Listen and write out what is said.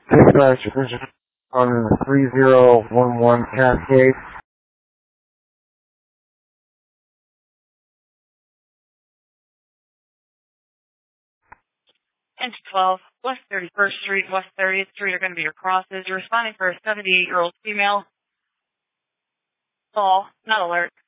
Dispatch on 3011 Cascade. 10-12, West 31st Street, West 30th Street are going to be your crosses. You're responding for a 78-year-old female. Call, not alert.